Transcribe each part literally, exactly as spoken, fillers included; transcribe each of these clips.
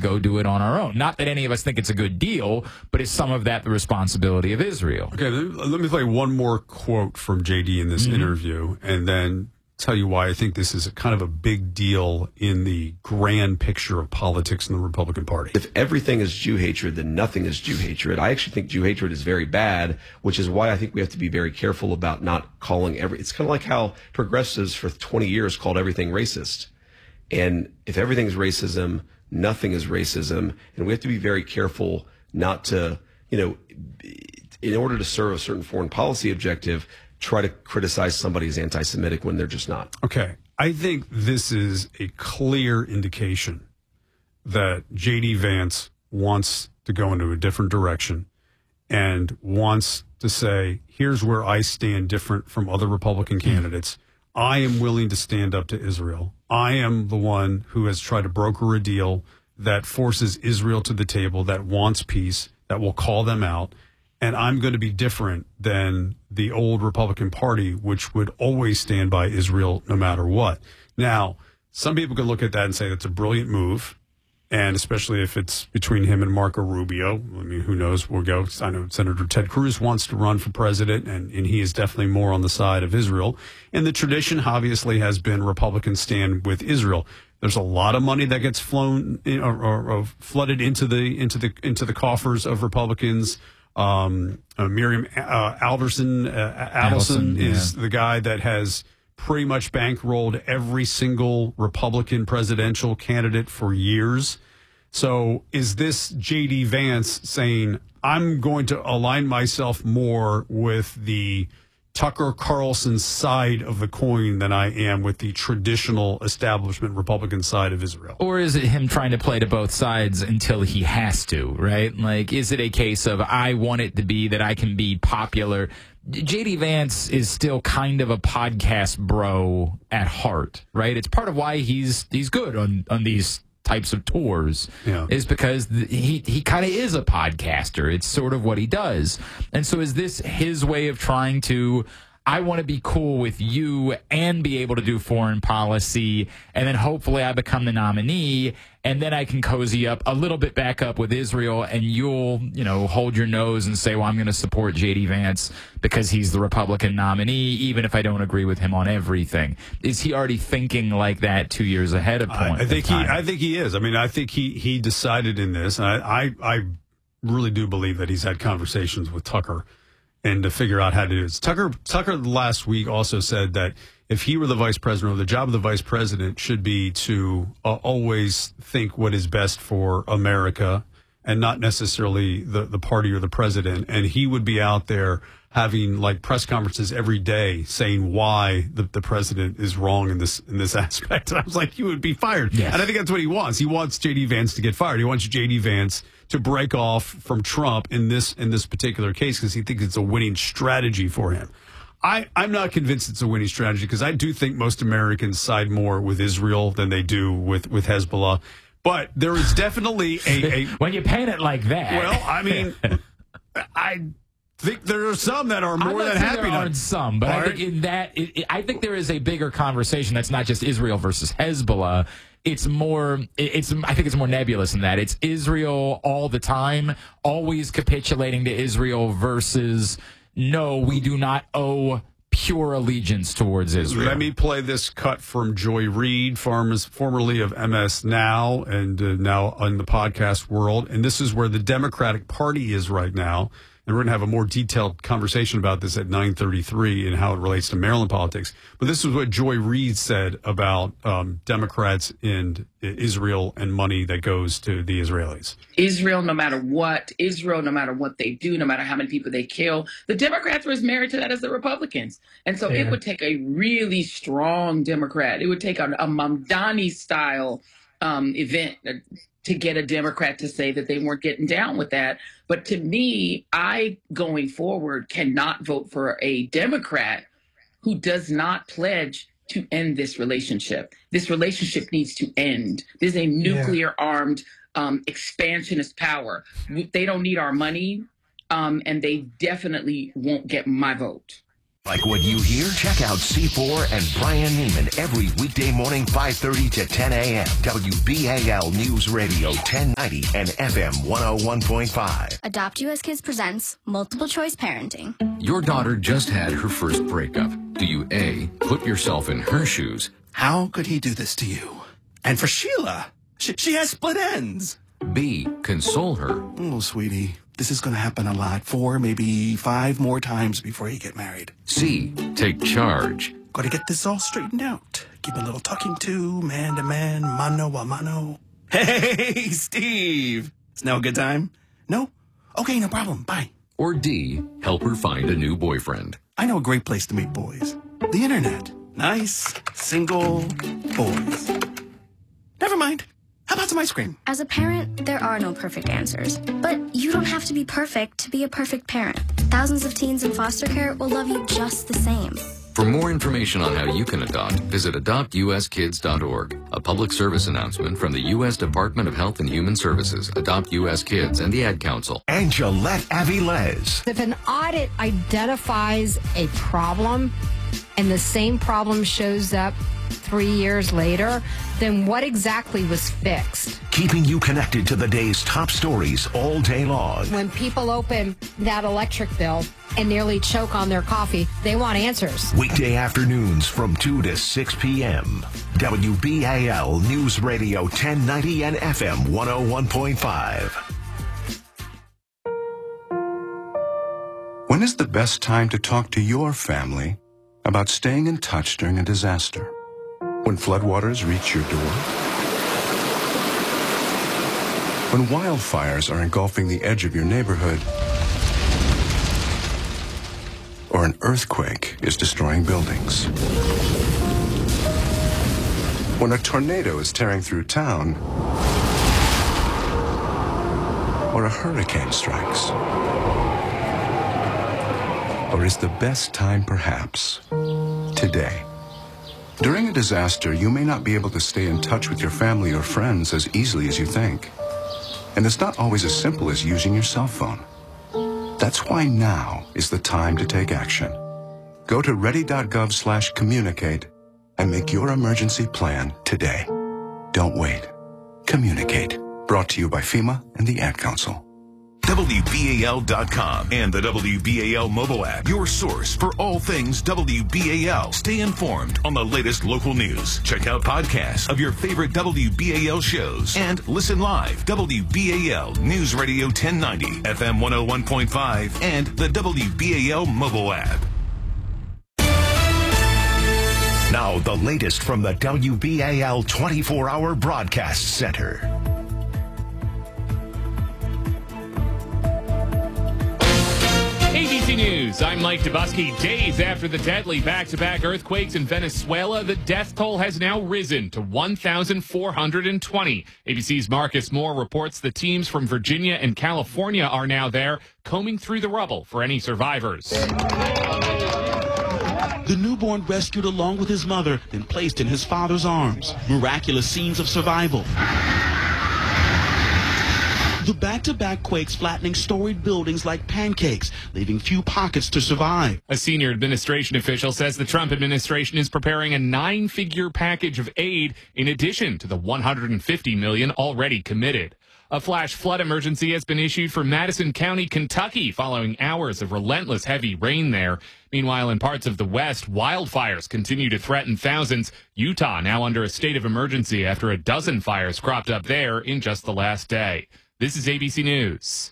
go do it on our own. Not that any of us think it's a good deal, but is some of that the responsibility of Israel? Okay, let me play one more quote from J D in this mm-hmm. interview, and then tell you why I think this is a kind of a big deal in the grand picture of politics in the Republican Party. If everything is Jew hatred, then nothing is Jew hatred. I actually think Jew hatred is very bad, which is why I think we have to be very careful about not calling every... It's kind of like how progressives for twenty years called everything racist. And if everything's racism, nothing is racism. And we have to be very careful not to, you know, in order to serve a certain foreign policy objective, try to criticize somebody as anti-Semitic when they're just not. Okay. I think this is a clear indication that J D Vance wants to go into a different direction and wants to say, here's where I stand different from other Republican candidates. I am willing to stand up to Israel. I am the one who has tried to broker a deal that forces Israel to the table, that wants peace, that will call them out. And I'm going to be different than the old Republican Party, which would always stand by Israel no matter what. Now, some people can look at that and say that's a brilliant move, and especially if it's between him and Marco Rubio. I mean, who knows? We'll go. I know Senator Ted Cruz wants to run for president, and, and he is definitely more on the side of Israel. And the tradition, obviously, has been Republicans stand with Israel. There's a lot of money that gets flown in, or, or, or flooded into the into the into the coffers of Republicans. Um, uh, Miriam uh, Alderson, uh, Adelson is yeah. the guy that has pretty much bankrolled every single Republican presidential candidate for years. So is this J D Vance saying, I'm going to align myself more with the Tucker Carlson side of the coin than I am with the traditional establishment Republican side of Israel? Or is it him trying to play to both sides until he has to, right? Like, is it a case of I want it to be that I can be popular? J D Vance is still kind of a podcast bro at heart, right? It's part of why he's he's good on, on these types of tours yeah. is because th- he he kind of is a podcaster. It's sort of what he does. And so is this his way of trying to, I want to be cool with you and be able to do foreign policy, and then hopefully I become the nominee, and then I can cozy up a little bit back up with Israel, and you'll, you know, hold your nose and say, well, I'm going to support J D Vance because he's the Republican nominee, even if I don't agree with him on everything. Is he already thinking like that two years ahead of point? I, I think he, I think he is. I mean, I think he he decided in this. And I, I I really do believe that he's had conversations with Tucker and to figure out how to do this. Tucker Tucker last week also said that if he were the vice president, or the job of the vice president should be to uh, always think what is best for America and not necessarily the, the party or the president. And he would be out there having like press conferences every day saying why the, the president is wrong in this in this aspect. And I was like, you would be fired. Yes. And I think that's what he wants. He wants J D Vance to get fired. He wants J D Vance to break off from Trump in this in this particular case because he thinks it's a winning strategy for him. I, I'm not convinced it's a winning strategy because I do think most Americans side more with Israel than they do with, with Hezbollah. But there is definitely a, a... When you paint it like that... Well, I mean, I think there are some that are more than happy. There aren't some, but I think in that... It, it, I think there is a bigger conversation that's not just Israel versus Hezbollah. It's more, it's, I think it's more nebulous than that. It's Israel all the time, always capitulating to Israel versus, no, we do not owe pure allegiance towards Israel. Let me play this cut from Joy Reid, formerly of M S Now and uh, now in the podcast world. And this is where the Democratic Party is right now. And we're going to have a more detailed conversation about this at nine thirty-three and how it relates to Maryland politics. But this is what Joy Reid said about um, Democrats and Israel and money that goes to the Israelis. Israel, no matter what, Israel, no matter what they do, no matter how many people they kill, the Democrats were as married to that as the Republicans. And so yeah. it would take a really strong Democrat. It would take a, a Mamdani-style um, event to get a Democrat to say that they weren't getting down with that. But to me, I, going forward, cannot vote for a Democrat who does not pledge to end this relationship. This relationship needs to end. There's a nuclear-armed um, expansionist power. They don't need our money, um, and they definitely won't get my vote. Like what you hear? Check out C four and Brian Neiman every weekday morning, five thirty to ten a.m. W B A L News Radio ten ninety and F M one oh one point five. Adopt U S Kids presents Multiple Choice Parenting. Your daughter just had her first breakup. Do you A, put yourself in her shoes? How could he do this to you? And for Sheila, she, she has split ends. B, console her. Oh, sweetie, this is going to happen a lot. Four, maybe five more times before you get married. C, take charge. Got to get this all straightened out. Keep a little talking to, man to man, mano a mano. Hey, Steve. It's now a good time? No? Okay, no problem. Bye. Or D, help her find a new boyfriend. I know a great place to meet boys. The internet. Nice, single boys. Never mind. How about some ice cream? As a parent, there are no perfect answers. But you don't have to be perfect to be a perfect parent. Thousands of teens in foster care will love you just the same. For more information on how you can adopt, visit adopt u s kids dot org. A public service announcement from the U S Department of Health and Human Services, Adopt U S Kids, and the Ad Council. And Gillette Avilés. If an audit identifies a problem and the same problem shows up three years later, then what exactly was fixed? Keeping you connected to the day's top stories all day long. When people open that electric bill and nearly choke on their coffee, they want answers. Weekday afternoons from two to six p.m. W B A L News Radio ten ninety and F M one oh one point five. When is the best time to talk to your family about staying in touch during a disaster? When floodwaters reach your door? When wildfires are engulfing the edge of your neighborhood? Or an earthquake is destroying buildings? When a tornado is tearing through town? Or a hurricane strikes? Or is the best time perhaps today? During a disaster, you may not be able to stay in touch with your family or friends as easily as you think. And it's not always as simple as using your cell phone. That's why now is the time to take action. Go to ready.gov slash communicate and make your emergency plan today. Don't wait. Communicate. Brought to you by FEMA and the Ad Council. W B A L dot com and the W B A L mobile app, your source for all things W B A L. Stay informed on the latest local news. Check out podcasts of your favorite W B A L shows and listen live. W B A L News Radio ten ninety, F M one oh one point five, and the W B A L mobile app. Now the latest from the W B A L twenty-four hour broadcast center. A B C News, I'm Mike Dubusky. Days after the deadly back-to-back earthquakes in Venezuela, the death toll has now risen to one thousand four hundred twenty. A B C's Marcus Moore reports the teams from Virginia and California are now there, combing through the rubble for any survivors. The newborn rescued along with his mother, then placed in his father's arms. Miraculous scenes of survival. The back-to-back quakes flattening storied buildings like pancakes, leaving few pockets to survive. A senior administration official says the Trump administration is preparing a nine-figure package of aid in addition to the one hundred fifty million dollars already committed. A flash flood emergency has been issued for Madison County, Kentucky, following hours of relentless heavy rain there. Meanwhile, in parts of the West, wildfires continue to threaten thousands. Utah now under a state of emergency after a dozen fires cropped up there in just the last day. This is A B C News.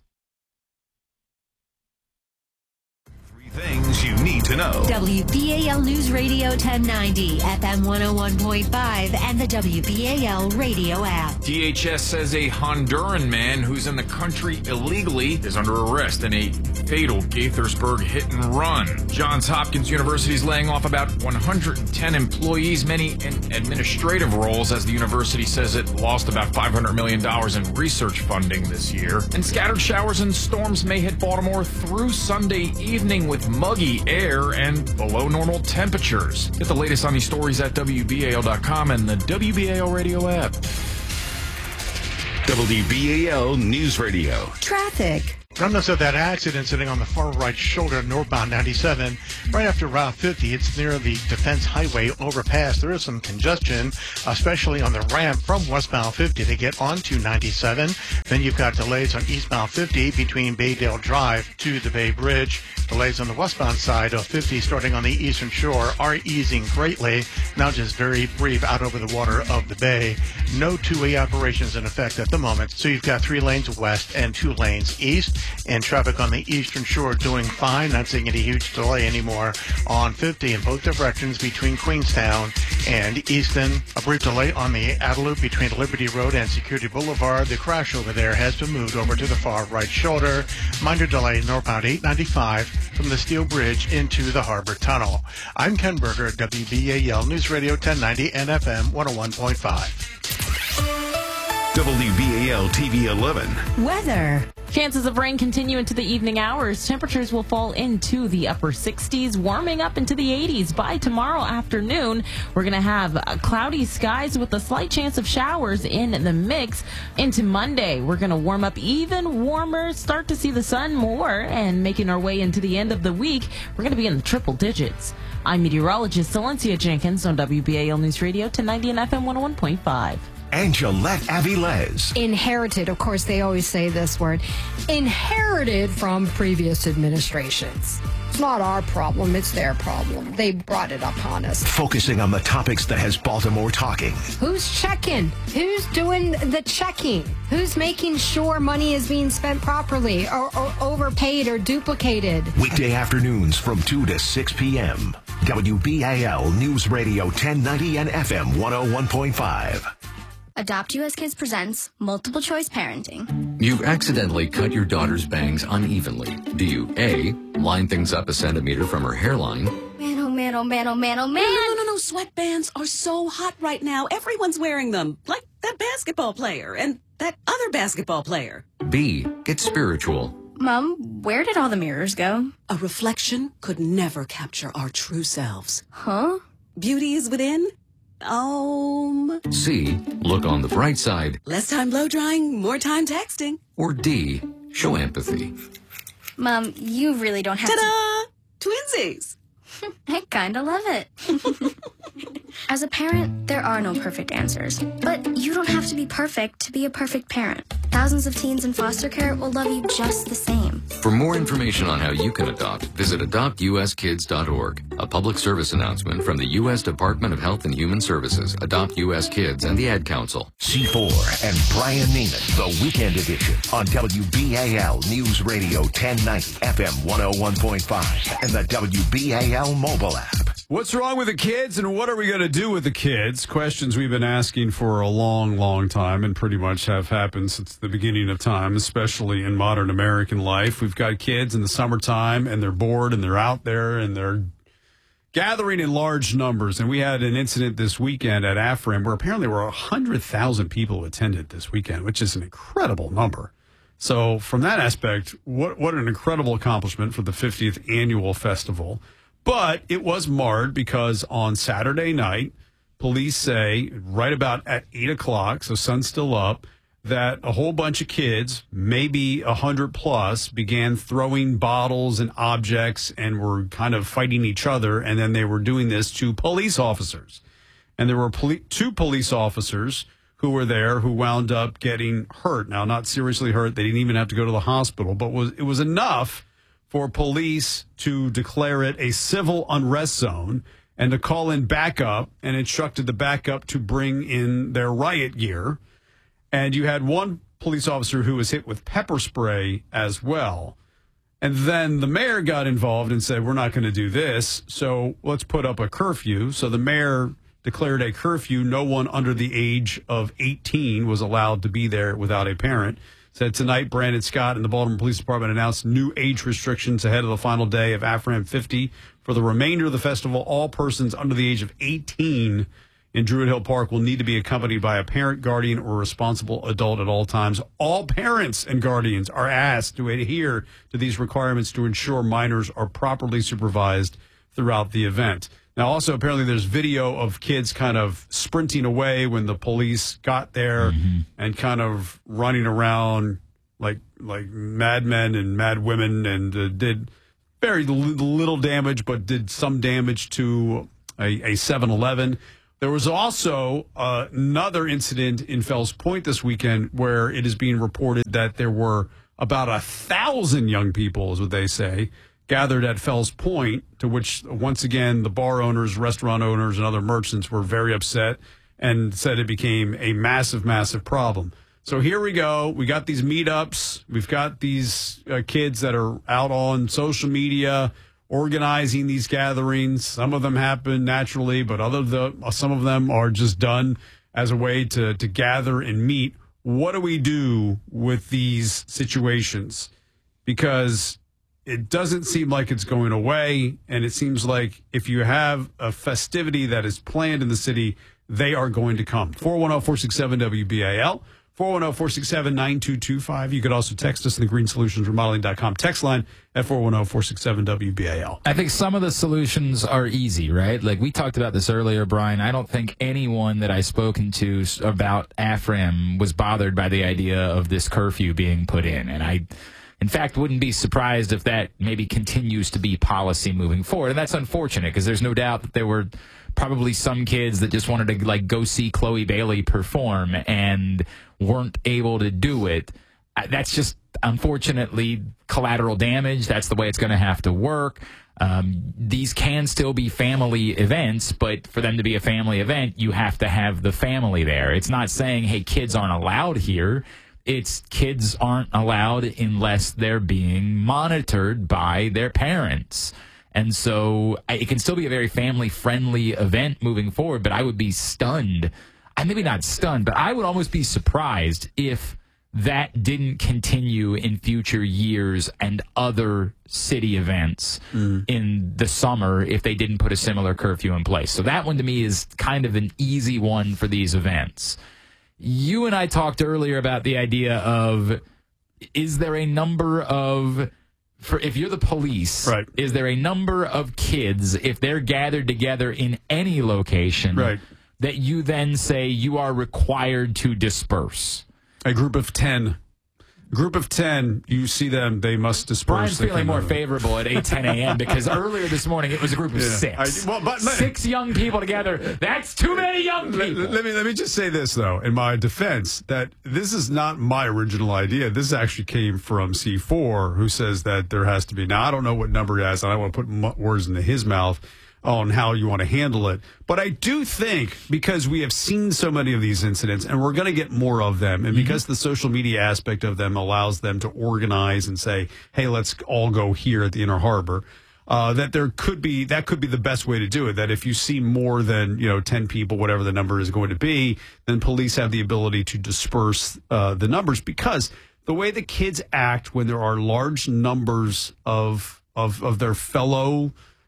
Things you need to know. W B A L News Radio ten ninety, F M one oh one point five, and the W B A L radio app. D H S says a Honduran man who's in the country illegally is under arrest in a fatal Gaithersburg hit and run. Johns Hopkins University is laying off about one hundred ten employees, many in administrative roles, as the university says it lost about five hundred million dollars in research funding this year. And scattered showers and storms may hit Baltimore through Sunday evening with muggy air and below normal temperatures. Get the latest on these stories at W B A L dot com and the W B A L radio app. W B A L News Radio. Traffic. Remnants of that accident sitting on the far right shoulder of northbound ninety-seven, right after Route fifty. It's near the Defense Highway overpass. There is some congestion, especially on the ramp from westbound fifty to get onto ninety-seven. Then you've got delays on eastbound fifty between Baydale Drive to the Bay Bridge. Delays on the westbound side of fifty starting on the eastern shore are easing greatly. Now just very brief out over the water of the bay. No two-way operations in effect at the moment. So you've got three lanes west and two lanes east. And traffic on the eastern shore doing fine. Not seeing any huge delay anymore on fifty in both directions between Queenstown and Easton. A brief delay on the Adelope between Liberty Road and Security Boulevard. The crash over there has been moved over to the far right shoulder. Minor delay northbound eight ninety-five from the Steel Bridge into the Harbor Tunnel. I'm Ken Berger, W B A L News Radio ten ninety and F M one oh one point five. W B A L T V eleven. Weather. Chances of rain continue into the evening hours. Temperatures will fall into the upper sixties, warming up into the eighties. By tomorrow afternoon, we're going to have uh, cloudy skies with a slight chance of showers in the mix. Into Monday, we're going to warm up even warmer, start to see the sun more, and making our way into the end of the week, we're going to be in the triple digits. I'm meteorologist Valencia Jenkins on W B A L News Radio ten ninety and F M one oh one point five. Angelette Avilés. Inherited, of course, they always say this word. Inherited from previous administrations. It's not our problem, it's their problem. They brought it upon us. Focusing on the topics that has Baltimore talking. Who's checking? Who's doing the checking? Who's making sure money is being spent properly or, or overpaid or duplicated? Weekday afternoons from two to six p.m. W B A L News Radio ten ninety and F M one oh one point five. Adopt U S Kids presents Multiple Choice Parenting. You've accidentally cut your daughter's bangs unevenly. Do you A, line things up a centimeter from her hairline? Man, oh man, oh man, oh man, oh man. No, no, no, no. Sweatbands are so hot right now. Everyone's wearing them. Like that basketball player and that other basketball player. B, get spiritual. Mom, where did all the mirrors go? A reflection could never capture our true selves. Huh? Beauty is within. Um. C, look on the bright side. Less time blow drying, more time texting. Or D, show empathy. Mom, you really don't have Ta-da! to... Twinsies! I kind of love it. As a parent, there are no perfect answers. But you don't have to be perfect to be a perfect parent. Thousands of teens in foster care will love you just the same. For more information on how you can adopt, visit adopt u s kids dot org. A public service announcement from the U S Department of Health and Human Services, Adopt U S Kids, and the Ad Council. C four and Brian Neiman, the Weekend Edition on W B A L News Radio ten ninety, F M one oh one point five, and the W B A L mobile app. What's wrong with the kids and what are we going to do with the kids? Questions we've been asking for a long, long time and pretty much have happened since the beginning of time, especially in modern American life. We've got kids in the summertime and they're bored and they're out there and they're gathering in large numbers. And we had an incident this weekend at AFRAM where apparently there were one hundred thousand people attended this weekend, which is an incredible number. So from that aspect, what, what an incredible accomplishment for the fiftieth annual festival. But it was marred because on Saturday night, police say right about at eight o'clock, so sun's still up, that a whole bunch of kids, maybe one hundred plus, began throwing bottles and objects and were kind of fighting each other. And then they were doing this to police officers. And there were poli- two police officers who were there who wound up getting hurt. Now, not seriously hurt. They didn't even have to go to the hospital, but was it was enough for police to declare it a civil unrest zone and to call in backup and instructed the backup to bring in their riot gear. And you had one police officer who was hit with pepper spray as well. And then the mayor got involved and said, we're not going to do this, so let's put up a curfew. So the mayor declared a curfew. No one under the age of eighteen was allowed to be there without a parent. Said tonight, Brandon Scott and the Baltimore Police Department announced new age restrictions ahead of the final day of AFRAM fifty. For the remainder of the festival, all persons under the age of eighteen in Druid Hill Park will need to be accompanied by a parent, guardian, or responsible adult at all times. All parents and guardians are asked to adhere to these requirements to ensure minors are properly supervised throughout the event. Now, also, apparently there's video of kids kind of sprinting away when the police got there mm-hmm. and kind of running around like like madmen and mad women, and uh, did very little damage, but did some damage to a seven eleven. There was also uh, another incident in Fells Point this weekend where it is being reported that there were about a thousand young people, is what they say, gathered at Fells Point, to which, once again, the bar owners, restaurant owners, and other merchants were very upset and said it became a massive, massive problem. So here we go. We got these meetups. We've got these uh, kids that are out on social media organizing these gatherings. Some of them happen naturally, but other the, some of them are just done as a way to, to gather and meet. What do we do with these situations? Because it doesn't seem like it's going away, and it seems like if you have a festivity that is planned in the city, they are going to come. four one zero, four six seven, W B A L. four one zero, four six seven, nine two two five. You could also text us in the green solutions remodeling dot com text line at four one zero, four six seven, W B A L. I think some of the solutions are easy, right? Like we talked about this earlier, Brian. I don't think anyone that I've spoken to about AFRAM was bothered by the idea of this curfew being put in. And I, in fact, wouldn't be surprised if that maybe continues to be policy moving forward. And that's unfortunate because there's no doubt that there were probably some kids that just wanted to like go see Chloe Bailey perform and weren't able to do it. That's just unfortunately collateral damage. That's the way it's going to have to work. Um, these can still be family events, but for them to be a family event, you have to have the family there. It's not saying, hey, kids aren't allowed here. It's kids aren't allowed unless they're being monitored by their parents. And so it can still be a very family-friendly event moving forward, but I would be stunned. I maybe not stunned, but I would almost be surprised if that didn't continue in future years and other city events mm. in the summer if they didn't put a similar curfew in place. So that one to me is kind of an easy one for these events. You and I talked earlier about the idea of, is there a number of... For if you're the police, right. is there a number of kids, if they're gathered together in any location, right. that you then say you are required to disperse? A group of ten. Group of ten, you see them, they must disperse. Brian's feeling more favorable at eight ten a.m. because earlier this morning it was a group of yeah. six. I, well, but, six young people together. That's too many young people. Let, let me let me just say this, though, in my defense, that this is not my original idea. This actually came from C four, who says that there has to be. Now, I don't know what number he has, and I don't want to put words into his mouth on how you want to handle it. But I do think, because we have seen so many of these incidents, and we're going to get more of them, and mm-hmm. because the social media aspect of them allows them to organize and say, hey, let's all go here at the Inner Harbor, uh, that there could be, that could be the best way to do it, that if you see more than, you know, ten people, whatever the number is going to be, then police have the ability to disperse uh, the numbers, because the way the kids act when there are large numbers of of, of their fellow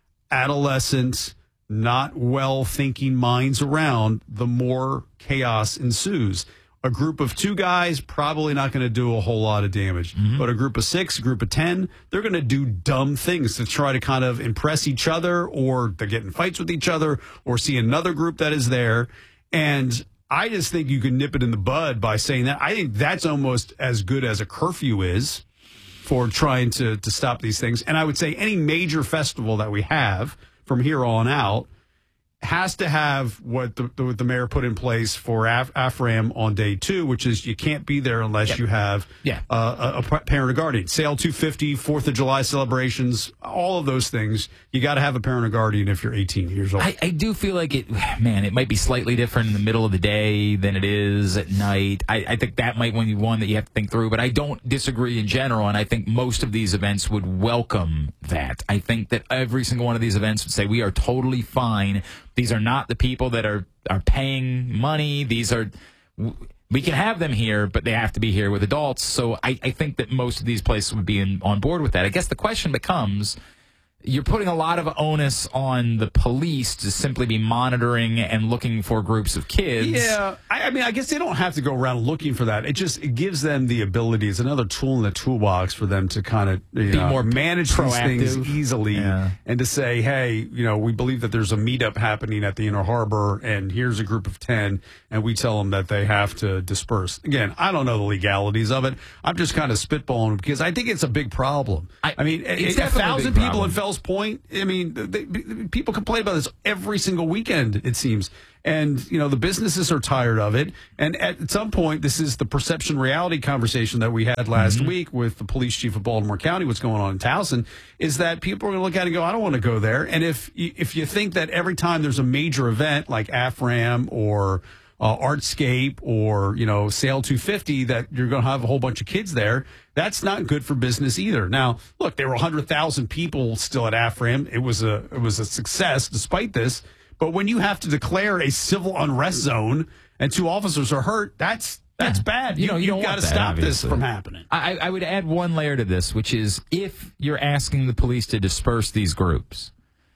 adolescent, not well-thinking minds around, the more chaos ensues. A group of two guys, probably not going to do a whole lot of damage. Mm-hmm. But a group of six, a group of ten, they're going to do dumb things to try to kind of impress each other, or they get in fights with each other, or see another group that is there. And I just think you can nip it in the bud by saying that. I think that's almost as good as a curfew is for trying to, to stop these things. And I would say any major festival that we have from here on out has to have what the, the, the mayor put in place for Af- AFRAM on day two, which is you can't be there unless yep. you have yeah. uh, a, a parent or guardian. Sail two fifty, fourth of July celebrations, all of those things. You got to have a parent or guardian if you're eighteen years old. I, I do feel like it, man, it might be slightly different in the middle of the day than it is at night. I, I think that might be one that you have to think through, but I don't disagree in general, and I think most of these events would welcome that. I think that every single one of these events would say we are totally fine. These are not the people that are, are paying money. These are, we can have them here, but they have to be here with adults. So I, I think that most of these places would be in, on board with that. I guess the question becomes, you're putting a lot of onus on the police to simply be monitoring and looking for groups of kids. Yeah, I, I mean, I guess they don't have to go around looking for that. It just it gives them the ability. It's another tool in the toolbox for them to kind of you Be know, more manage proactive. these things easily Yeah. and to say, hey, you know, we believe that there's a meetup happening at the Inner Harbor, and here's a group of ten, and we tell them that they have to disperse. Again, I don't know the legalities of it. I'm just kind of spitballing because I think it's a big problem. I, I mean, it's a, a definitely a thousand big people problem. in Fells Point. I mean, they, people complain about this every single weekend, it seems. And, you know, the businesses are tired of it. And at some point, this is the perception reality conversation that we had last Mm-hmm. week with the police chief of Baltimore County, what's going on in Towson, is that people are going to look at it and go, I don't want to go there. And if, you- if you think that every time there's a major event like AFRAM or uh, Artscape or, you know, Sail two fifty, that you're going to have a whole bunch of kids there, that's not good for business either. Now, look, there were one hundred thousand people still at AFRAM. It was a it was a success despite this. But when you have to declare a civil unrest zone and two officers are hurt, that's that's bad. You know, you you've don't got want to that, stop this obviously. from happening. I, I would add one layer to this, which is if you're asking the police to disperse these groups,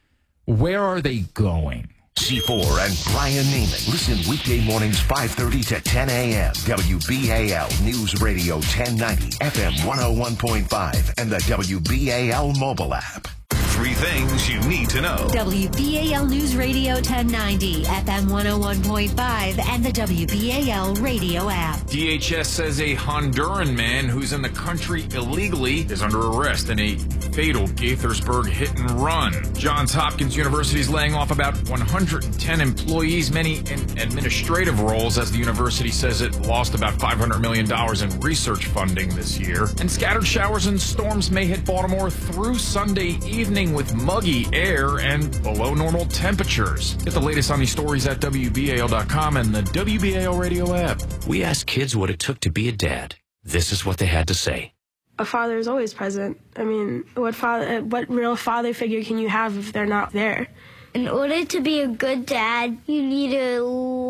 where are they going? C four and Brian Neiman. Listen weekday mornings five thirty to ten a.m. W B A L News Radio ten ninety, F M one oh one point five, and the W B A L mobile app. Three things you need to know. W B A L News Radio ten ninety, F M one oh one point five, and the W B A L radio app. D H S says a Honduran man who's in the country illegally is under arrest in a fatal Gaithersburg hit and run. Johns Hopkins University is laying off about one hundred ten employees, many in administrative roles, as the university says it lost about five hundred million dollars in research funding this year. And scattered showers and storms may hit Baltimore through Sunday evening with muggy air and below normal temperatures. Get the latest on these stories at W B A L dot com and the W B A L radio app. We asked kids what it took to be a dad. This is what they had to say. A father is always present. I mean, what father, what real father figure can you have if they're not there? In order to be a good dad, you need to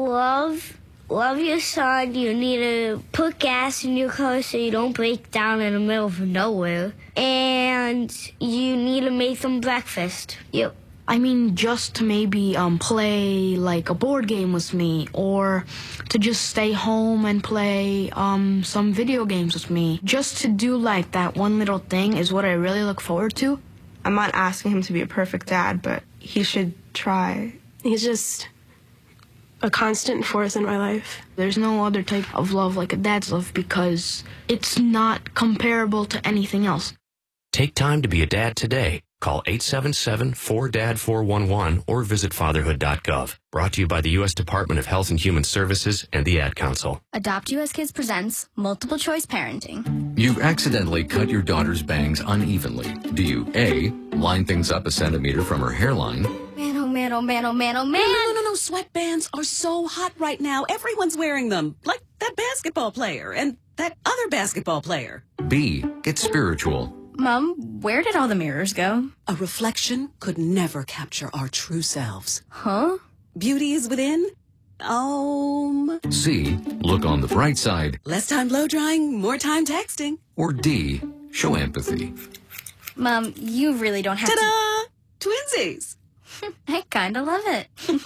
love love your son. You need to put gas in your car so you don't break down in the middle of nowhere. And you need to make them breakfast. Yep. I mean, just to maybe um, play like a board game with me, or to just stay home and play um, some video games with me. Just to do like that one little thing is what I really look forward to. I'm not asking him to be a perfect dad, but he should try. He's just a constant force in my life. There's no other type of love like a dad's love because it's not comparable to anything else. Take time to be a dad today. Call eight seven seven, four D A D, four one one or visit fatherhood dot gov. Brought to you by the U S Department of Health and Human Services and the Ad Council. Adopt U S Kids presents Multiple Choice Parenting. You've accidentally cut your daughter's bangs unevenly. Do you A, line things up a centimeter from her hairline? Man, oh man, oh man, oh man, oh man. No, no, no, no. Sweatbands are so hot right now. Everyone's wearing them. Like that basketball player and that other basketball player. B, get spiritual. Mom, where did all the mirrors go? A reflection could never capture our true selves. Huh? Beauty is within. Um. C, look on the bright side. Less time blow drying, more time texting. Or D, show empathy. Mom, you really don't have Ta-da! Twinsies. to... I kinda love it.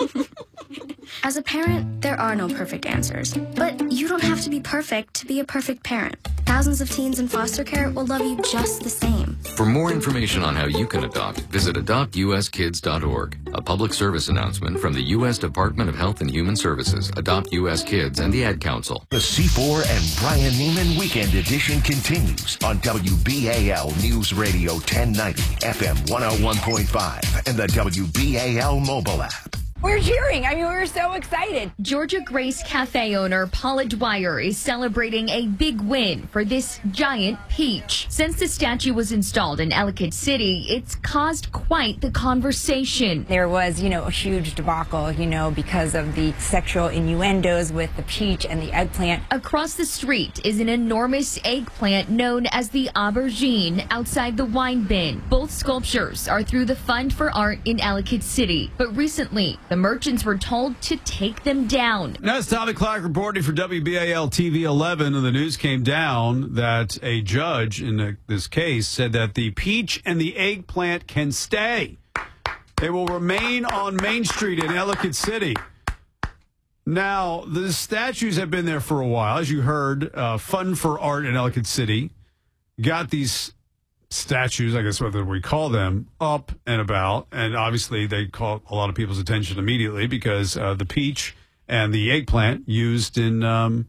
As a parent, there are no perfect answers. But you don't have to be perfect to be a perfect parent. Thousands of teens in foster care will love you just the same. For more information on how you can adopt, visit adopt U S kids dot org. A public service announcement from the U S Department of Health and Human Services, Adopt U S Kids, and the Ad Council. The C four and Brian Neiman Weekend Edition continues on W B A L News Radio ten ninety, F M one oh one point five, and the W B A L mobile app. We're cheering. I mean, we're so excited. Georgia Grace Cafe owner Paula Dwyer is celebrating a big win for this giant peach. Since the statue was installed in Ellicott City, it's caused quite the conversation. There was, you know, a huge debacle, you know, because of the sexual innuendos with the peach and the eggplant. Across the street is an enormous eggplant known as the aubergine outside the wine bin. Both sculptures are through the Fund for Art in Ellicott City, but recently, The merchants were told to take them down. Now it's Tommy Clark reporting for W B A L T V eleven, and the news came down that a judge in the, this case said that the peach and the eggplant can stay. They will remain on Main Street in Ellicott City. Now, the statues have been there for a while. As you heard, uh, Fun for Art in Ellicott City got these statues, I guess what we call them, up and about. And obviously, they caught a lot of people's attention immediately because uh, the peach and the eggplant used in um,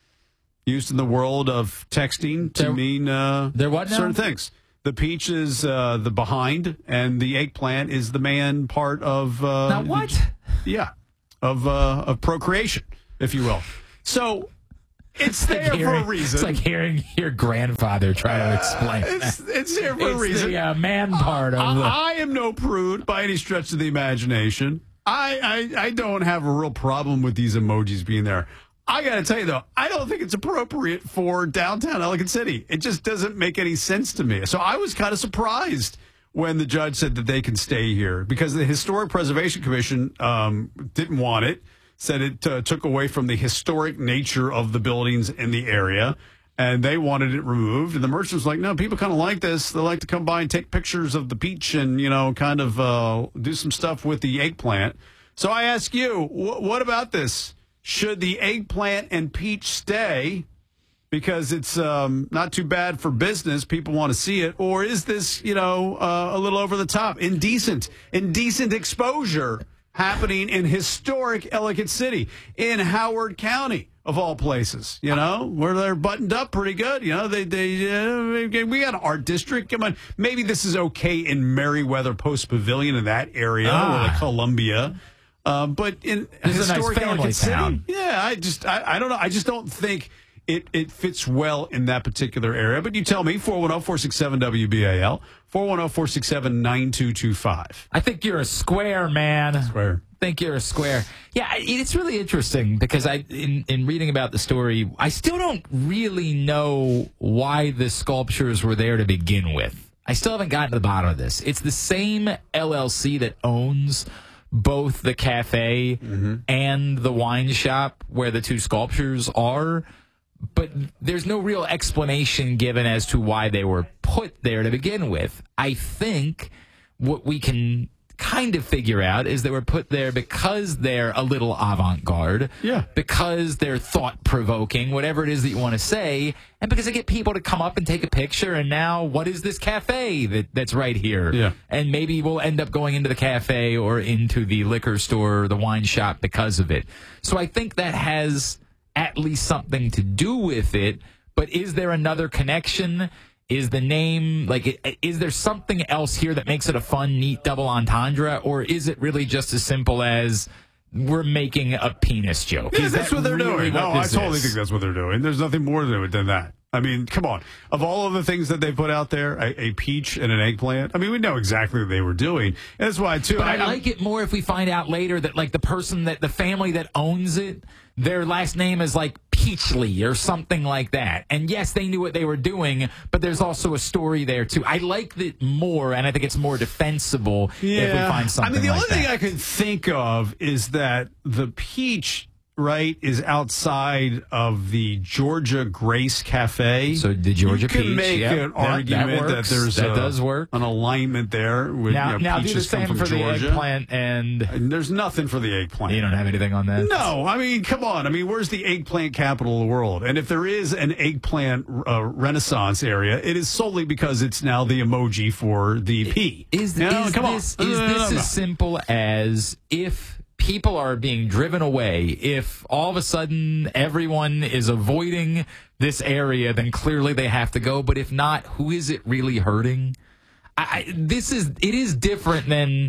used in the world of texting to they're, mean uh, they're what now? certain things. The peach is uh, the behind, and the eggplant is the man part of uh, now what? The, yeah. Of uh, of procreation, if you will. So it's there like hearing, for a reason. It's like hearing your grandfather try to explain. Uh, it's, that. it's there for it's a reason. The uh, man part of I, the. I am no prude by any stretch of the imagination. I, I I don't have a real problem with these emojis being there. I got to tell you though, I don't think it's appropriate for downtown Ellicott City. It just doesn't make any sense to me. So I was kind of surprised when the judge said that they can stay here because the Historic Preservation Commission um, didn't want it, said it uh, took away from the historic nature of the buildings in the area, and they wanted it removed. And the merchant was like, no, people kind of like this. They like to come by and take pictures of the peach and, you know, kind of uh, do some stuff with the eggplant. So I ask you, wh- what about this? Should the eggplant and peach stay? Because it's um, not too bad for business. People want to see it. Or is this, you know, uh, a little over the top? Indecent. Indecent exposure happening in historic Ellicott City, in Howard County, of all places, you know, where they're buttoned up pretty good. You know, they, they uh, we got an art district. Come on. Maybe this is okay in Merriweather Post Pavilion in that area, Ah. or like Columbia. Um, but in This is a nice historic family Ellicott town. City, yeah, I just, I, I don't know. I just don't think It it fits well in that particular area. But you tell me, four one zero, four six seven, W B A L, four one zero, four six seven, nine two two five. I think you're a square, man. Square. I think you're a square. Yeah, it's really interesting because I, in, in reading about the story, I still don't really know why the sculptures were there to begin with. I still haven't gotten to the bottom of this. It's the same L L C that owns both the cafe mm-hmm. and the wine shop where the two sculptures are. But there's no real explanation given as to why they were put there to begin with. I think what we can kind of figure out is they were put there because they're a little avant-garde, yeah, because they're thought-provoking, whatever it is that you want to say, and because they get people to come up and take a picture, and now what is this cafe that, that's right here? Yeah. And maybe we'll end up going into the cafe or into the liquor store or the wine shop because of it. So I think that has at least something to do with it, but is there another connection? Is the name, like, is there something else here that makes it a fun, neat double entendre, or is it really just as simple as we're making a penis joke? Yeah, is that's that what they're really doing. what No, I this totally is? think that's what they're doing. There's nothing more to it than that. I mean, come on. Of all of the things that they put out there, a, a peach and an eggplant, I mean, we know exactly what they were doing. And that's why, too. But I, I like it more if we find out later that, like, the person that the family that owns it, their last name is like Peachley or something like that. And yes, they knew what they were doing, but there's also a story there too. I like it more, and I think it's more defensible yeah. if we find something. I mean, the like only thing that. I could think of is that the peach, right, is outside of the Georgia Grace Cafe. So the Georgia you can Peach, make yep, an yep, argument that, that, works. there's that a, does work. an alignment there with Now, you know, now do the peaches come same from for the Georgia. eggplant, and, and there's nothing for the eggplant. You don't have anything on that? No, I mean, come on. I mean, where's the eggplant capital of the world? And if there is an eggplant uh, renaissance area, it is solely because it's now the emoji for the P. Is, you know, is come this, on. is No, no, this no, no. as simple as if people are being driven away, if all of a sudden everyone is avoiding this area, then clearly they have to go. But if not, who is it really hurting? I, I, this is it is different than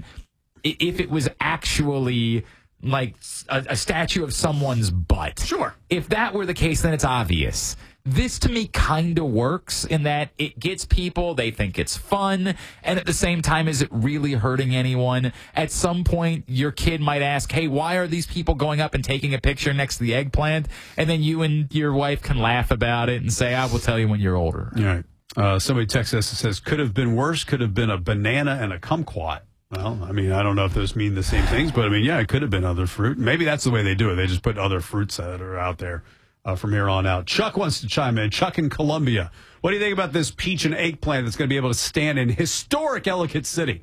if it was actually like a, a statue of someone's butt. Sure. If that were the case, then it's obvious. This, to me, kind of works in that it gets people, they think it's fun, and at the same time, is it really hurting anyone? At some point, your kid might ask, hey, why are these people going up and taking a picture next to the eggplant? And then you and your wife can laugh about it and say, I will tell you when you're older. All right. Uh, somebody texts us and says, could have been worse, could have been a banana and a kumquat. Well, I mean, I don't know if those mean the same things, but I mean, yeah, it could have been other fruit. Maybe that's the way they do it. They just put other fruits that are out there uh, from here on out. Chuck wants to chime in. Chuck in Columbia. What do you think about this peach and eggplant that's going to be able to stand in historic Ellicott City?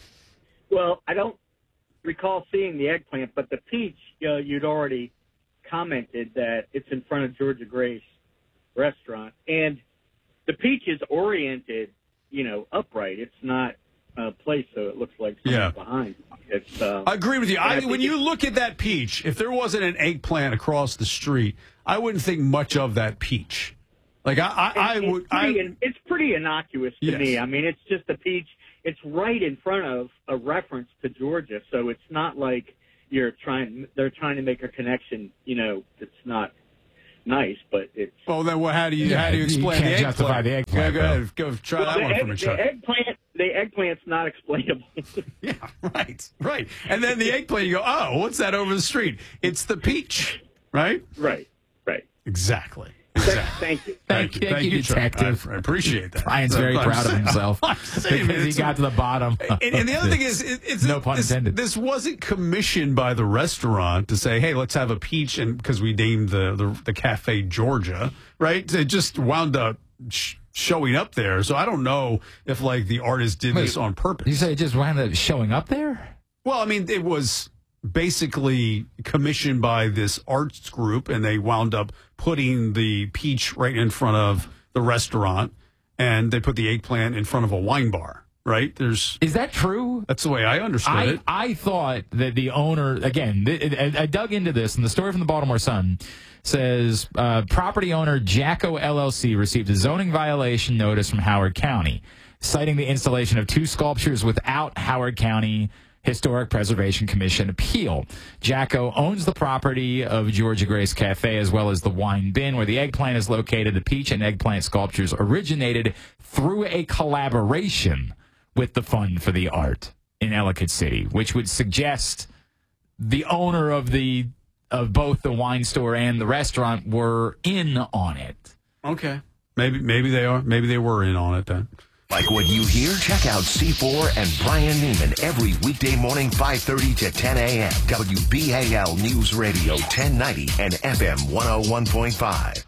Well, I don't recall seeing the eggplant, but the peach, you know, you'd already commented that it's in front of Georgia Grace restaurant. And the peach is oriented, you know, upright. It's not uh, placed so it looks like something Yeah. behind. It's, uh, I agree with you. and I, think when you it's- look at that peach, if there wasn't an eggplant across the street, I wouldn't think much of that peach. Like I, I, I it's would. Pretty, I, it's pretty innocuous to Yes. me. I mean, it's just a peach. It's right in front of a reference to Georgia, so it's not like you're trying. They're trying to make a connection. You know, it's not nice, but it's. well, then, what? How do you? Yeah, how do you you explain can't the justify eggplant? the eggplant, Go, go ahead. Go try Well, that the one egg- for me, Chuck. The eggplant. The eggplant's not explainable. Yeah, right, right. And then the eggplant, you go, oh, what's that over the street? It's the peach, right? Right, right. Exactly. Thank you. Thank you, Thank you, Chuck. detective. I, I appreciate that. Brian's very That's what I'm proud of saying. himself I'm saying, because he it's- got to the bottom. And, and the other thing is, it, it's No pun this, intended. This wasn't commissioned by the restaurant to say, "Hey, let's have a peach," and because we named the, the the cafe Georgia, right? It just wound up sh- showing up there. So I don't know if like the artist did Wait, this on purpose. You say it just wound up showing up there? Well, I mean, it was basically commissioned by this arts group, and they wound up putting the peach right in front of the restaurant, and they put the eggplant in front of a wine bar. Right? There's Is that true? That's the way I understood I, it. I thought that the owner, again, th- I, I dug into this, and the story from the Baltimore Sun says uh, property owner Jacko L L C received a zoning violation notice from Howard County, citing the installation of two sculptures without Howard County Historic Preservation Commission appeal. Jacko owns the property of Georgia Grace Cafe as well as the wine bin where the eggplant is located. The peach and eggplant sculptures originated through a collaboration with the Fund for the Art in Ellicott City, which would suggest the owner of the of both the wine store and the restaurant were in on it. Okay. Maybe maybe they are. Maybe they were in on it then. Like what you hear? Check out C four and Brian Neiman every weekday morning, five thirty to ten a.m. W B A L News Radio ten ninety and F M one oh one point five.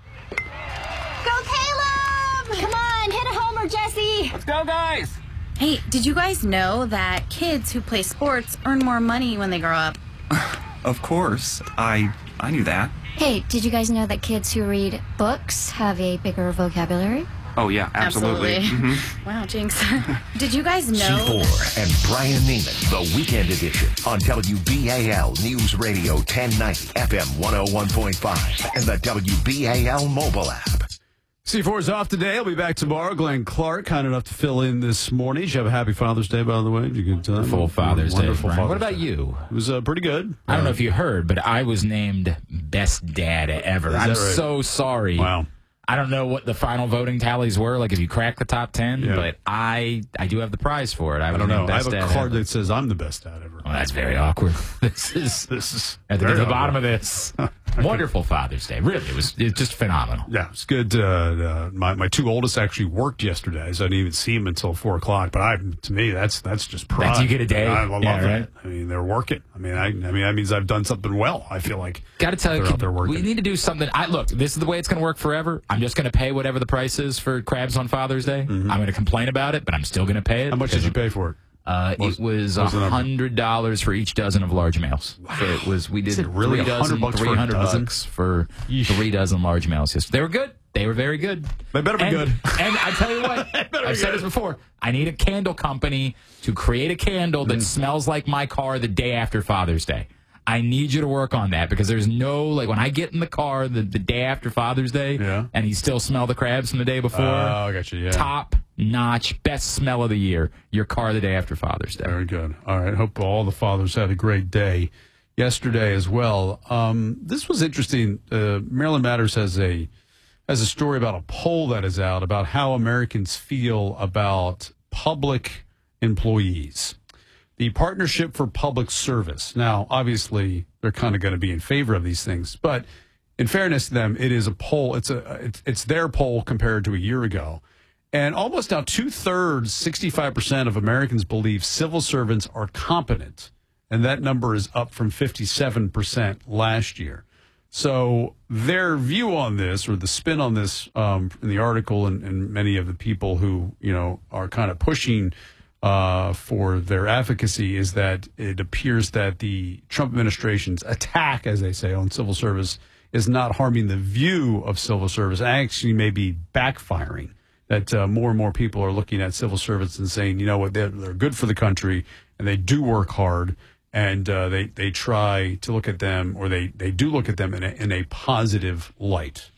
Go Caleb! Come on, hit a homer, Jesse! Let's go, guys! Hey, did you guys know that kids who play sports earn more money when they grow up? Of course. I I knew that. Hey, did you guys know that kids who read books have a bigger vocabulary? Oh, yeah, absolutely. Absolutely. Mhm. Wow, Jinx. Did you guys know? C four and Brian Neiman, the Weekend Edition on W B A L News Radio ten ninety, F M one oh one point five, and the W B A L mobile app. C four is off today. I'll be back tomorrow. Glenn Clark, kind enough to fill in this morning. Did you have a happy Father's Day, by the way? Did you get time? Full Father's Day, Wonderful Brian. Father's What about Day. you? It was uh, pretty good. I don't know Uh, if you heard, but I was named best dad ever. Is that I'm right? so sorry. Wow. I don't know what the final voting tallies were, like if you crack the top ten, Yeah. but I I do have the prize for it. I, I was don't named know. I have best a dad card ever. that says I'm the best dad ever. Well, that's very awkward. This is This is at the, very to the bottom awkward. of this. Wonderful Father's Day. Really, it was it's just phenomenal. Yeah, it's good. Uh, uh, my my two oldest actually worked yesterday, so I didn't even see them until four o'clock. But I, to me, that's that's just pride. That's- you get a day. I, I love Yeah, it. right. I mean, they're working. I mean, I, I mean, that means I've done something well. I feel like Got to tell you, they're out there working. we need to do something. I look. This is the way it's going to work forever. I'm just going to pay whatever the price is for crabs on Father's Day. I'm going to complain about it, but I'm still going to pay it. Mm-hmm. How much did you pay for it? Uh, What was- it was what was the number? hundred dollars for each dozen of large males. So it was we did Is it really three one hundred dozen, bucks for a three hundred dozen? bucks for three dozen large males. Yes, they were good. They were very good. They better be And- good. And I tell you what, I've said this before. I need a candle company to create a candle Mm. that smells like my car the day after Father's Day. I need you to work on that because there's no, like, when I get in the car the, the day after Father's Day Yeah. and you still smell the crabs from the day before, Oh, I got you. Yeah. top notch, best smell of the year, your car the day after Father's Day. Very good. All right. Hope all the fathers had a great day yesterday as well. Um, this was interesting. Uh, Maryland Matters has a has a story about a poll that is out about how Americans feel about public employees. The Partnership for Public Service. Now, obviously, they're kind of going to be in favor of these things, but in fairness to them, it is a poll. It's a it's, it's their poll compared to a year ago. And almost now two-thirds, sixty-five percent of Americans believe civil servants are competent. And that number is up from fifty-seven percent last year. So their view on this, or the spin on this um, in the article, and, and many of the people who, you know, are kind of pushing uh, for their advocacy, is that it appears that the Trump administration's attack, as they say, on civil service is not harming the view of civil service, actually may be backfiring. That uh, more and more people are looking at civil servants and saying, you know what, they're, they're good for the country, and they do work hard, and uh, they, they try to look at them, or they, they do look at them in a, in a positive light.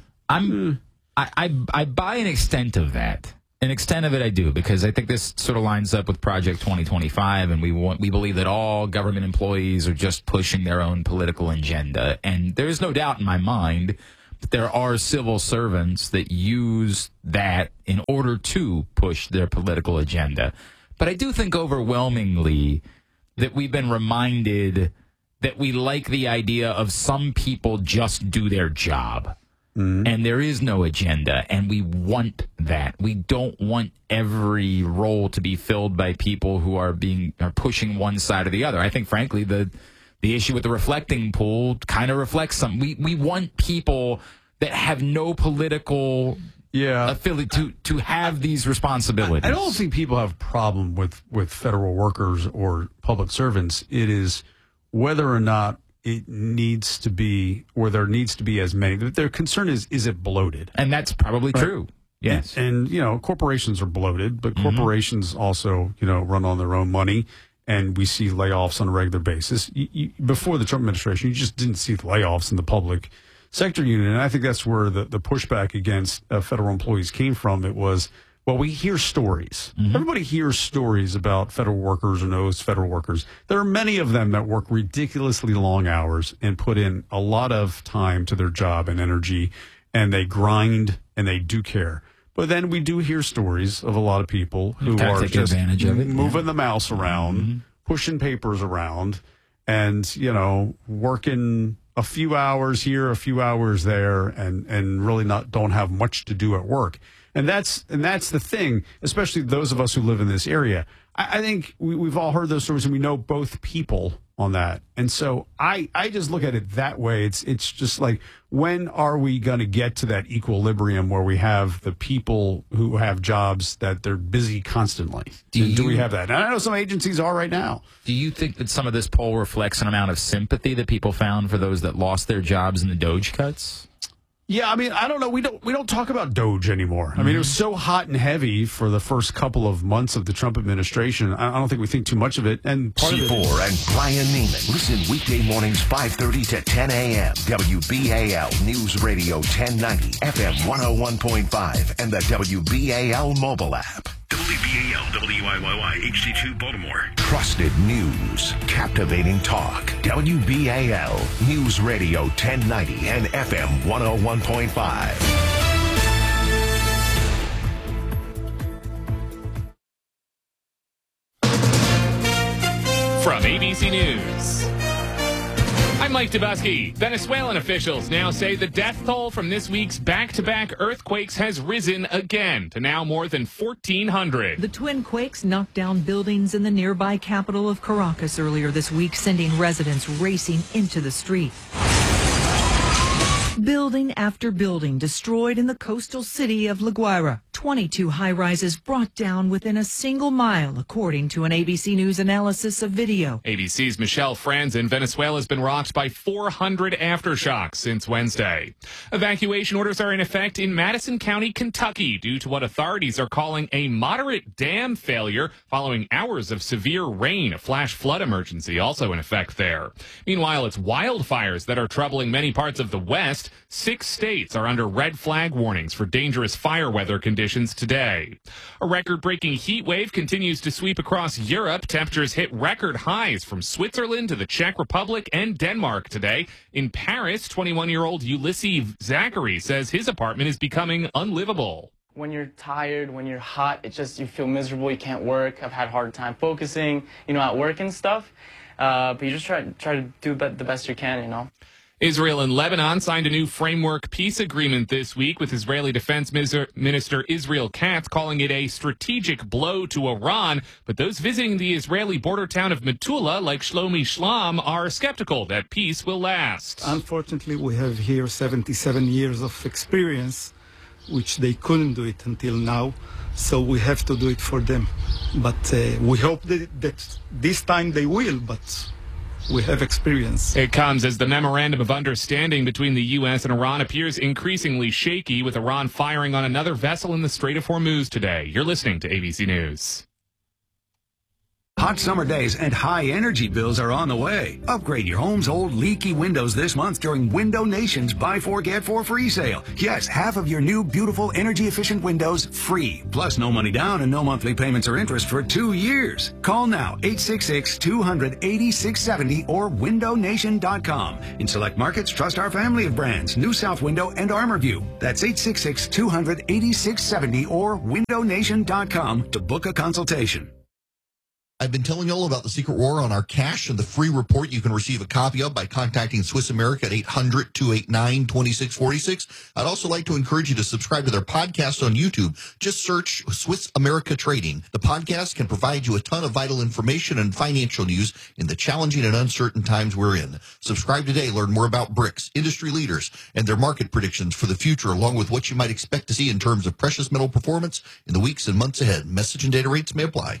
I'm, I, I, I buy an extent of that. An extent of it I do, because I think this sort of lines up with Project twenty twenty-five, and we want, we believe that all government employees are just pushing their own political agenda. And there's no doubt in my mind that there are civil servants that use that in order to push their political agenda. But I do think overwhelmingly that we've been reminded that we like the idea of some people just do their job. Mm-hmm. And there is no agenda, and we want that. We don't want every role to be filled by people who are being are pushing one side or the other. I think, frankly, the the issue with the reflecting pool kind of reflects some. We we want people that have no political yeah affiliate to to have these responsibilities. I, I don't think people have a problem with with federal workers or public servants. It is whether or not it needs to be, or there needs to be as many. Their concern is, is it bloated? And that's probably right? true. Yes. And, and, you know, corporations are bloated, but mm-hmm. corporations also, you know, run on their own money. And we see layoffs on a regular basis. You, you, before the Trump administration, you just didn't see the layoffs in the public sector unit. And I think that's where the, the pushback against uh, federal employees came from. It was, well, we hear stories. Mm-hmm. Everybody hears stories about federal workers or knows federal workers. There are many of them that work ridiculously long hours and put in a lot of time to their job and energy, and they grind and they do care. But then we do hear stories of a lot of people who are just advantage of it, moving yeah. the mouse around, mm-hmm. pushing papers around, and, you know, working a few hours here, a few hours there, and, and really not don't have much to do at work. And that's and that's the thing, especially those of us who live in this area. I, I think we, we've all heard those stories, and we know both people on that. And so I, I just look at it that way. It's it's just like, when are we going to get to that equilibrium where we have the people who have jobs that they're busy constantly? Do, you, do we have that? And I know some agencies are right now. Do you think that some of this poll reflects an amount of sympathy that people found for those that lost their jobs in the Doge cuts? Yeah, I mean, I don't know. We don't we don't talk about Doge anymore. Mm-hmm. I mean, it was so hot and heavy for the first couple of months of the Trump administration. I don't think we think too much of it. And part C four of it, and Brian Neiman. Listen weekday mornings five thirty to ten a.m. W B A L News Radio ten ninety, F M one oh one point five, and the W B A L mobile app. W B A L, W I Y Y, H D two, Baltimore. Trusted news, captivating talk. W B A L News Radio ten ninety and F M one oh one point five. From A B C News, I'm Mike Dubusky. Venezuelan officials now say the death toll from this week's back-to-back earthquakes has risen again to now more than fourteen hundred. The twin quakes knocked down buildings in the nearby capital of Caracas earlier this week, sending residents racing into the street. Building after building destroyed in the coastal city of La Guaira. twenty-two high-rises brought down within a single mile, according to an A B C News analysis of video. A B C's Michelle Franzen. Venezuela has been rocked by four hundred aftershocks since Wednesday. Evacuation orders are in effect in Madison County, Kentucky, due to what authorities are calling a moderate dam failure following hours of severe rain. A flash flood emergency also in effect there. Meanwhile, it's wildfires that are troubling many parts of the West. Six states are under red flag warnings for dangerous fire weather conditions today. A record-breaking heat wave continues to sweep across Europe. Temperatures hit record highs from Switzerland to the Czech Republic and Denmark today. In Paris, twenty-one-year-old Ulysses Zachary says his apartment is becoming unlivable. When you're tired, when you're hot, it just, you feel miserable, you can't work. I've had a hard time focusing, you know, at work and stuff. Uh, but you just try, try to do the best you can, you know. Israel and Lebanon signed a new framework peace agreement this week, with Israeli Defense Minister Israel Katz calling it a strategic blow to Iran. But those visiting the Israeli border town of Metula, like Shlomi Shlam, are skeptical that peace will last. Unfortunately, we have here seventy-seven years of experience, which they couldn't do it until now. So we have to do it for them. But uh, we hope that, that this time they will, but we have experience. It comes as the memorandum of understanding between the U S and Iran appears increasingly shaky, with Iran firing on another vessel in the Strait of Hormuz today. You're listening to A B C News. Hot summer days and high energy bills are on the way. Upgrade your home's old leaky windows this month during Window Nation's Buy Four Get Four free sale. Yes, half of your new beautiful energy efficient windows free. Plus no money down and no monthly payments or interest for two years. Call now eight six six, two hundred, eighty-six seventy or window nation dot com. In select markets, trust our family of brands, New South Window and ArmorView. That's eight six six, two hundred, eighty-six seventy or window nation dot com to book a consultation. I've been telling you all about the secret war on our cash and the free report you can receive a copy of by contacting Swiss America at eight hundred, two eight nine, two six four six. I'd also like to encourage you to subscribe to their podcast on YouTube. Just search Swiss America Trading. The podcast can provide you a ton of vital information and financial news in the challenging and uncertain times we're in. Subscribe today. Learn more about BRICS, industry leaders, and their market predictions for the future, along with what you might expect to see in terms of precious metal performance in the weeks and months ahead. Message and data rates may apply.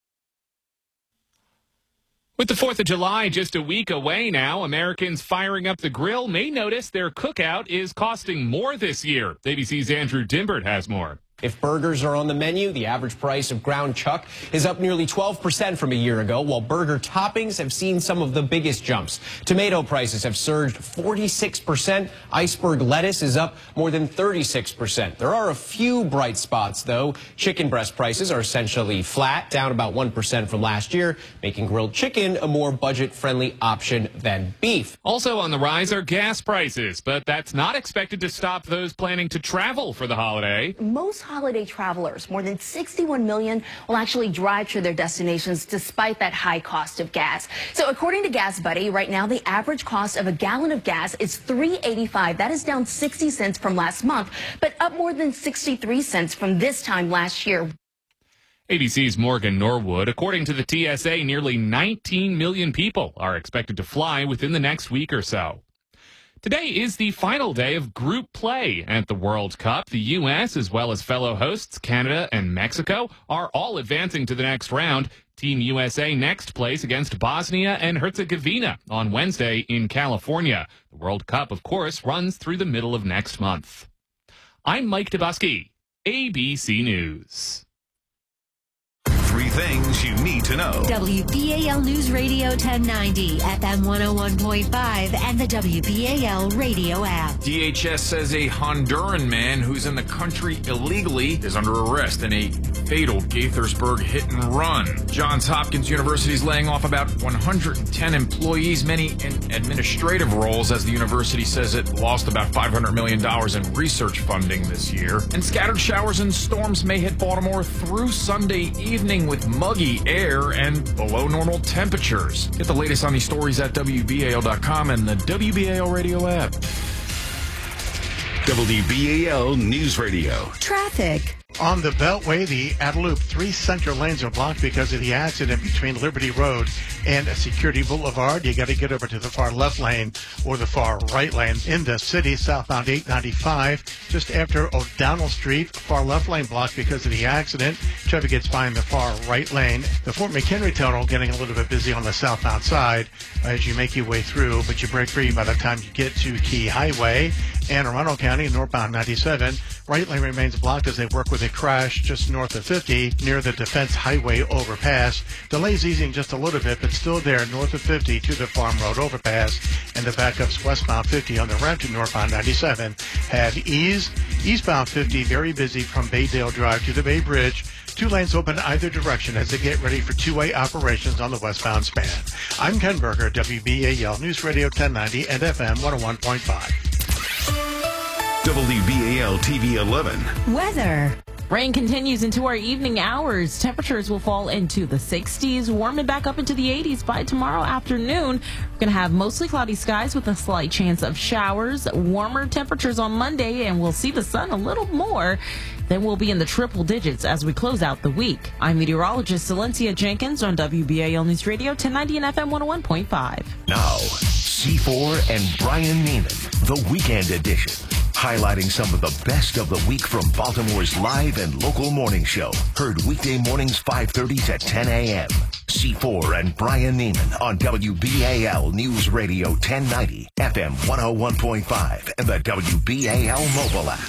With the fourth of July just a week away now, Americans firing up the grill may notice their cookout is costing more this year. A B C's Andrew Dimbert has more. If burgers are on the menu, the average price of ground chuck is up nearly twelve percent from a year ago, while burger toppings have seen some of the biggest jumps. Tomato prices have surged forty-six percent. Iceberg lettuce is up more than thirty-six percent. There are a few bright spots, though. Chicken breast prices are essentially flat, down about one percent from last year, making grilled chicken a more budget-friendly option than beef. Also on the rise are gas prices, but that's not expected to stop those planning to travel for the holiday. Most holiday travelers, more than sixty-one million, will actually drive to their destinations despite that high cost of gas. So according to Gas Buddy, right now the average cost of a gallon of gas is three eighty-five. That is down sixty cents from last month, but up more than sixty-three cents from this time last year. A B C's Morgan Norwood. According to the T S A, nearly nineteen million people are expected to fly within the next week or so. Today is the final day of group play at the World Cup. The U S, as well as fellow hosts Canada and Mexico, are all advancing to the next round. Team U S A next plays against Bosnia and Herzegovina on Wednesday in California. The World Cup, of course, runs through the middle of next month. I'm Mike Dubusky, A B C News. Three things you need to know. W B A L News Radio ten ninety, F M one oh one point five, and the W B A L radio app. D H S says a Honduran man who's in the country illegally is under arrest in a fatal Gaithersburg hit and run. Johns Hopkins University is laying off about one hundred ten employees, many in administrative roles, as the university says it lost about five hundred million dollars in research funding this year. And scattered showers and storms may hit Baltimore through Sunday evening with muggy air and below normal temperatures. Get the latest on these stories at W B A L dot com and the W B A L radio app. W B A L News Radio. Traffic. On the Beltway, the outer loop, three center lanes are blocked because of the accident between Liberty Road and Security Boulevard. You got to get over to the far left lane or the far right lane. In the city, southbound eight ninety-five, just after O'Donnell Street, far left lane blocked because of the accident. Traffic gets by in the far right lane. The Fort McHenry Tunnel getting a little bit busy on the southbound side as you make your way through, but you break free by the time you get to Key Highway. Anne Arundel County, northbound ninety-seven. Right lane remains blocked as they work with a crash just north of fifty near the Defense Highway overpass. Delays easing just a little bit, but still there north of fifty to the Farm Road overpass. And the backups westbound fifty on the ramp to northbound ninety-seven have eased. Eastbound fifty very busy from Baydale Drive to the Bay Bridge. Two lanes open either direction as they get ready for two-way operations on the westbound span. I'm Ken Berger, W B A L News Radio ten ninety and F M one oh one point five. W B A L T V eleven. Weather. Rain continues into our evening hours. Temperatures will fall into the sixties, warming back up into the eighties by tomorrow afternoon. We're going to have mostly cloudy skies with a slight chance of showers. Warmer temperatures on Monday, and we'll see the sun a little more. Then we'll be in the triple digits as we close out the week. I'm meteorologist Celencia Jenkins on W B A L News Radio ten ninety and F M one oh one point five. Now, C four and Brian Neiman, the Weekend Edition, highlighting some of the best of the week from Baltimore's live and local morning show. Heard weekday mornings five thirty to ten a.m. C four and Brian Neiman on W B A L News Radio ten ninety, F M one oh one point five, and the W B A L mobile app.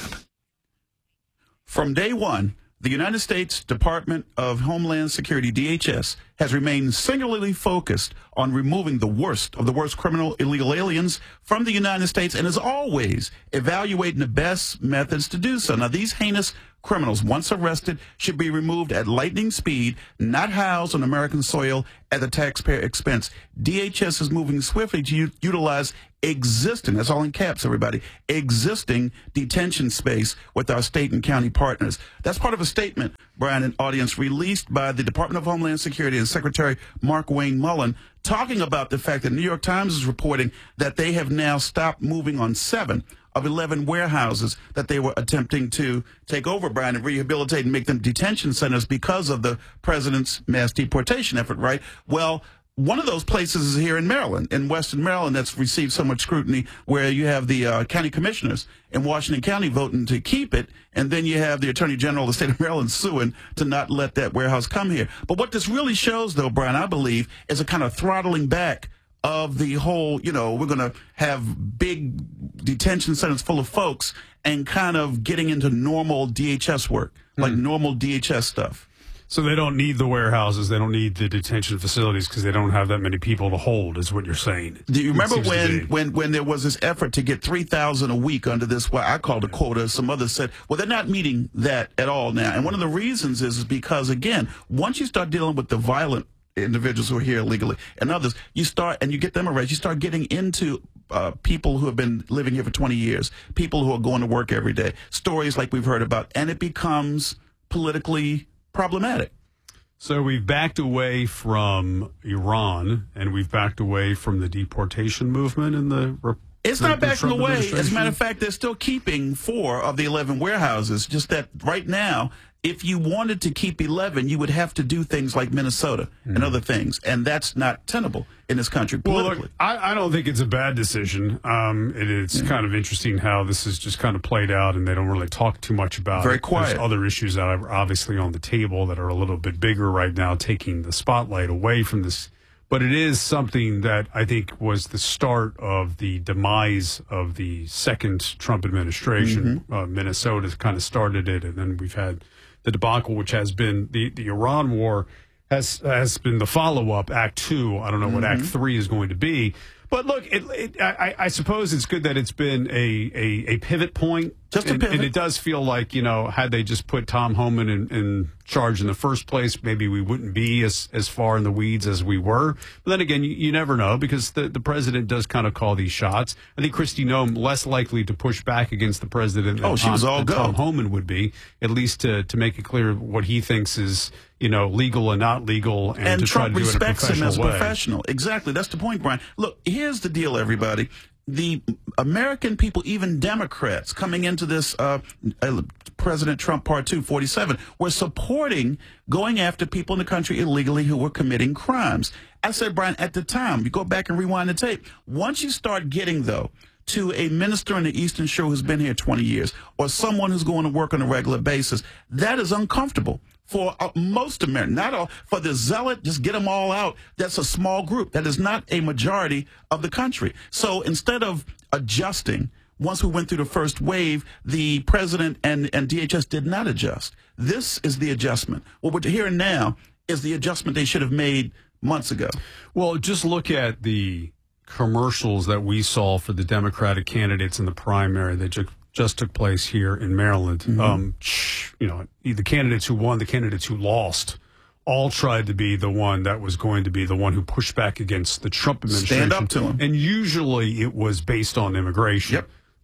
From day one, the United States Department of Homeland Security, D H S, has remained singularly focused on removing the worst of the worst criminal illegal aliens from the United States and is always evaluating the best methods to do so. Now, these heinous criminals, once arrested, should be removed at lightning speed, not housed on American soil at the taxpayer expense. D H S is moving swiftly to u- utilize existing, that's all in caps, everybody, existing detention space with our state and county partners. That's part of a statement, Brian and audience, released by the Department of Homeland Security and Secretary Mark Wayne Mullen, talking about the fact that the New York Times is reporting that they have now stopped moving on seven of eleven warehouses that they were attempting to take over, Brian, and rehabilitate and make them detention centers because of the president's mass deportation effort, right? Well, one of those places is here in Maryland, in Western Maryland, that's received so much scrutiny, where you have the uh, county commissioners in Washington County voting to keep it, and then you have the Attorney General of the state of Maryland suing to not let that warehouse come here. But what this really shows, though, Brian, I believe, is a kind of throttling back of the whole, you know, we're going to have big detention centers full of folks and kind of getting into normal D H S work, like mm. normal D H S stuff. So they don't need the warehouses, they don't need the detention facilities because they don't have that many people to hold, is what you're saying. Do you remember when, when, when there was this effort to get three thousand a week under this, what I called a quota? Some others said, well, they're not meeting that at all now. And one of the reasons is, is because, again, once you start dealing with the violent individuals who are here illegally and others, you start, and you get them arrested, you start getting into uh, people who have been living here for twenty years, people who are going to work every day, stories like we've heard about, and it becomes politically problematic. So we've backed away from Iran, and we've backed away from the deportation movement in the. It's the, not the backing Trump away. As a matter of fact, they're still keeping four of the eleven warehouses. Just that right now, if you wanted to keep eleven, you would have to do things like Minnesota mm. and other things, and that's not tenable in this country politically. Well, look, I, I don't think it's a bad decision. Um, it, it's yeah. kind of interesting how this is just kind of played out, and they don't really talk too much about Very it. quiet. There's other issues that are obviously on the table that are a little bit bigger right now, taking the spotlight away from this. But it is something that I think was the start of the demise of the second Trump administration. Mm-hmm. Uh, Minnesota kind of started it, and then we've had the debacle, which has been the, the Iran war, has has been the follow-up, Act Two. I don't know mm-hmm. what Act Three is going to be. But look, it, it, I, I suppose it's good that it's been a, a, a pivot point. Just a and, pivot. And it does feel like, you know, had they just put Tom Homan in, in charge in the first place, maybe we wouldn't be as, as far in the weeds as we were. But then again, you, you never know, because the, the president does kind of call these shots. I think Kristi Noem less likely to push back against the president than, oh, she Tom, was all than go. Tom Homan would be, at least to, to make it clear what he thinks is, you know, legal and not legal, and, and to Trump try to do it in a respects him as a way. professional. Exactly. That's the point, Brian. Look, here's the deal, everybody. The American people, even Democrats, coming into this uh, President Trump Part Two, forty-seven, were supporting going after people in the country illegally who were committing crimes. I said, Brian, at the time, you go back and rewind the tape. Once you start getting, though, to a minister in the Eastern Shore who's been here twenty years, or someone who's going to work on a regular basis, that is uncomfortable for uh, most Americans. Not all. For the zealot, just get them all out. That's a small group. That is not a majority of the country. So instead of adjusting, once we went through the first wave, the president and, and D H S did not adjust. This is the adjustment. What we're hearing now is the adjustment they should have made months ago. Well, just look at the commercials that we saw for the Democratic candidates in the primary that just, just took place here in Maryland. Mm-hmm. Um, you know, the candidates who won, the candidates who lost, all tried to be the one that was going to be the one who pushed back against the Trump administration. Stand up to him. And usually it was based on immigration. Yep.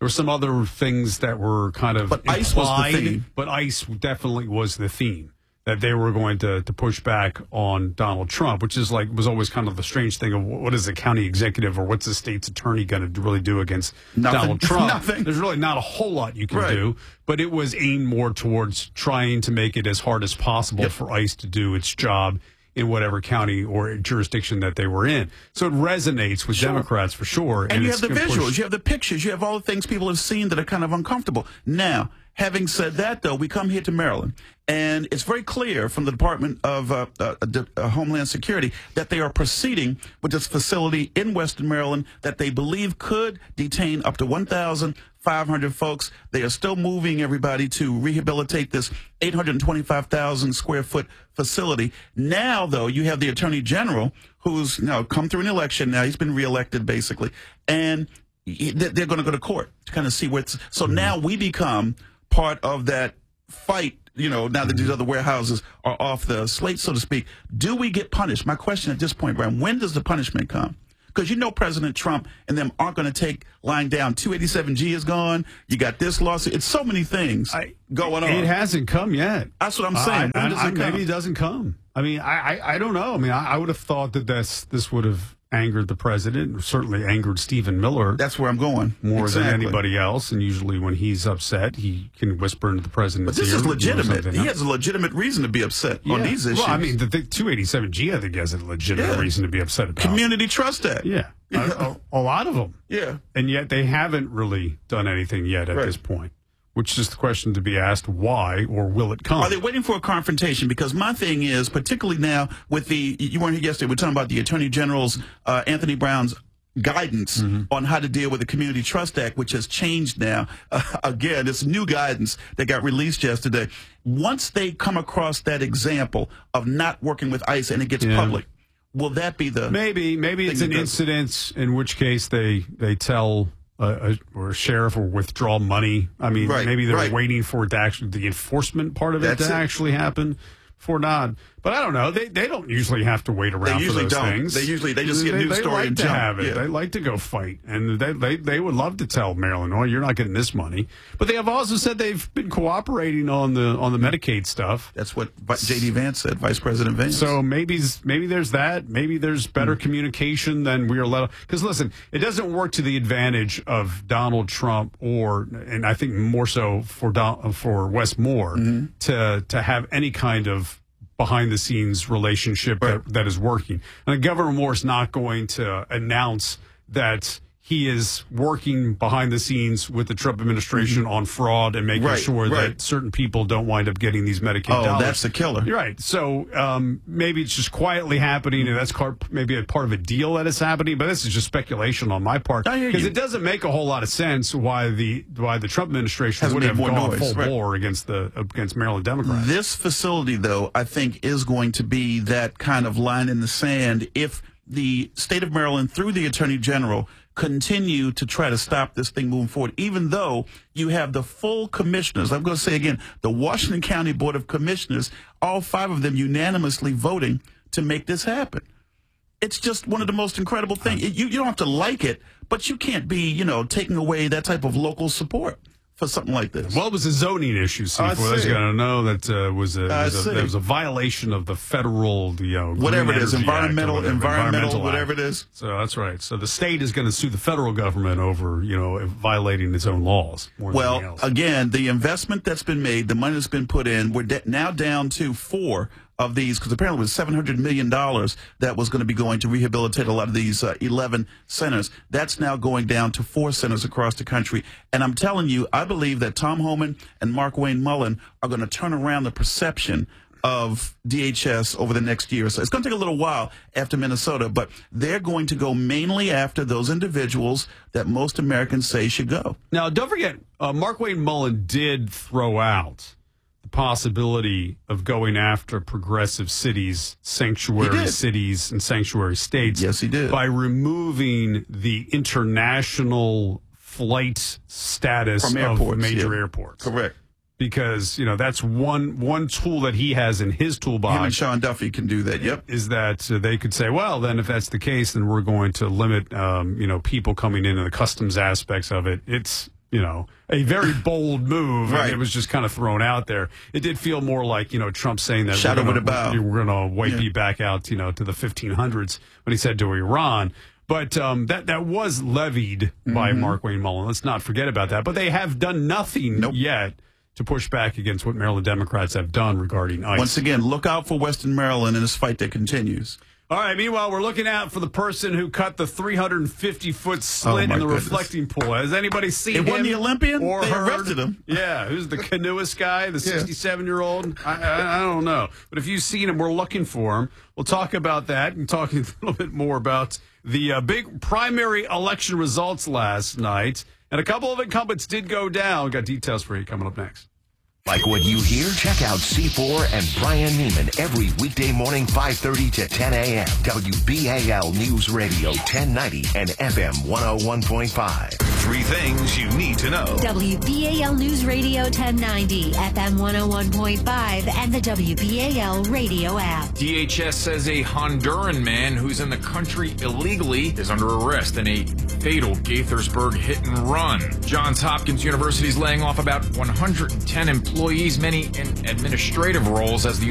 There were some other things that were kind of But ICE was the implied, theme. But ICE definitely was the theme, that they were going to, to push back on Donald Trump, which is like was always kind of the strange thing of what is the county executive or what's the state's attorney going to really do against Nothing. Donald Trump. Nothing. There's really not a whole lot you can Right. do, but it was aimed more towards trying to make it as hard as possible Yep. for ICE to do its job in whatever county or jurisdiction that they were in. So it resonates with Sure. Democrats for sure. And, you it's have the gonna visuals, push- you have the pictures, you have all the things people have seen that are kind of uncomfortable. Now, having said that, though, we come here to Maryland, and it's very clear from the Department of uh, uh, uh, Homeland Security that they are proceeding with this facility in Western Maryland that they believe could detain up to one thousand five hundred folks. They are still moving everybody to rehabilitate this eight hundred twenty-five thousand square foot facility. Now, though, you have the Attorney General who's you know, come through an election. Now he's been reelected, basically, and he- they're going to go to court to kind of see where it's. So now we become part of that fight, you know, now that these other warehouses are off the slate, so to speak. Do we get punished? My question at this point, Brian, when does the punishment come? Because you know President Trump and them aren't going to take lying down. two eighty-seven G is gone. You got this lawsuit. It's so many things I, going on. It hasn't come yet. That's what I'm saying. I, When does I, it come? maybe it doesn't come. I mean, I, I, I don't know. I mean, I, I would have thought that this, this would have angered the president, certainly angered Stephen Miller. That's where I'm going. More Exactly. than anybody else. And usually when he's upset, he can whisper into the president's But this ear is or legitimate. something. He has a legitimate reason to be upset on Yeah. these issues. Well, I mean, the, the two eighty-seven G, I think, has a legitimate Yeah. reason to be upset about. Community Trust Act. Yeah. A, a, a lot of them. Yeah. And yet they haven't really done anything yet at Right. this point, which is the question to be asked, why or will it come? Are they waiting for a confrontation? Because my thing is, particularly now with the, you weren't here yesterday, we're talking about the Attorney General's, uh, Anthony Brown's guidance on how to deal with the Community Trust Act, which has changed now. Uh, again, it's new guidance that got released yesterday. Once they come across that example of not working with ICE and it gets Yeah. public, will that be the... Maybe, maybe it's thing an that does- incident, in which case they, they tell a, a, or a sheriff or withdraw money. I mean, Right, maybe they're right. waiting for it to actually, the enforcement part of it That's to it. actually happen. For not, but I don't know. They they don't usually have to wait around They usually for those don't. things. They usually- they just get a they, news they story like and to jump. have it. Yeah. They like to go fight, and they, they they would love to tell Maryland, "Oh, you're not getting this money." But they have also said they've been cooperating on the on the Medicaid stuff. That's what J D Vance said, Vice President Vance. So maybe maybe there's that. Maybe there's better communication than we are let. Because listen, it doesn't work to the advantage of Donald Trump, or and I think more so for Don, for Wes Moore to to have any kind of behind the scenes relationship that, that is working. And Governor Moore's not going to announce that he is working behind the scenes with the Trump administration on fraud and making Right, sure right. that certain people don't wind up getting these Medicaid Oh, dollars. that's the killer. You're right. So um, maybe it's just quietly happening, and that's car- maybe a part of a deal that is happening. But this is just speculation on my part, I hear because you. it doesn't make a whole lot of sense why the why the Trump administration Hasn't would made have more gone noise, full right. bore against the against Maryland Democrats. This facility, though, I think is going to be that kind of line in the sand if the state of Maryland, through the Attorney General, continue to try to stop this thing moving forward, even though you have the full commissioners. I'm going to say again, the Washington County Board of Commissioners, all five of them unanimously voting to make this happen. It's just one of the most incredible things. You, you don't have to like it, but you can't be, you know, taking away that type of local support for something like this. Well, it was a zoning issue, C I four. That's see. going to know that uh, was a, I was a see. there was a violation of the federal, you know, Whatever Green it is, Energy Act or environmental, whatever, environmental, Act. whatever it is. So that's right. So the state is going to sue the federal government over, you know, violating its own laws. More than anything Well, else. again, the investment that's been made, the money that's been put in, we're de- now down to four of these, because apparently it was seven hundred million dollars that was going to be going to rehabilitate a lot of these uh, eleven centers. That's now going down to four centers across the country. And I'm telling you, I believe that Tom Homan and Mark Wayne Mullen are going to turn around the perception of D H S over the next year or so. It's going to take a little while after Minnesota, but they're going to go mainly after those individuals that most Americans say should go. Now, don't forget, uh, Mark Wayne Mullen did throw out the possibility of going after progressive cities, sanctuary He did. cities, and sanctuary states. Yes, he did. By removing the international flight status From of airports, major yeah. airports. Correct. Because, you know, that's one one tool that he has in his toolbox. Him and Sean Duffy can do that. Yep. Is that uh, they could say, well, then if that's the case, then we're going to limit, um, you know, people coming in and the customs aspects of it. It's you know, a very bold move. Right. And it was just kind of thrown out there. It did feel more like, you know, Trump saying that Shadow we're with a bow. going to wipe Yeah. you back out, you know, to the fifteen hundreds when he said to Iran. But um, that, that was levied by Mhm. Mark Wayne Mullin. Let's not forget about that. But they have done nothing Nope. yet to push back against what Maryland Democrats have done regarding ICE. Once again, look out for Western Maryland in this fight that continues. All right, meanwhile, we're looking out for the person who cut the three hundred fifty foot slit Oh, my in the goodness. reflecting pool. Has anybody seen It him? wasn't the Olympian? Or They heard? arrested him. Yeah, who's the canoeist guy, the sixty-seven-year-old? I, I, I don't know. But if you've seen him, we're looking for him. We'll talk about that and talk a little bit more about the uh, big primary election results last night. And a couple of incumbents did go down. We've got details for you coming up next. Like what you hear? Check out C four and Brian Neiman every weekday morning, five thirty to ten a.m. W B A L News Radio ten ninety and F M one oh one point five. Three things you need to know. W B A L News Radio ten ninety, F M one oh one point five, and the W B A L radio app. D H S says a Honduran man who's in the country illegally is under arrest in a fatal Gaithersburg hit and run. Johns Hopkins University is laying off about one hundred ten employees, many in administrative roles, as the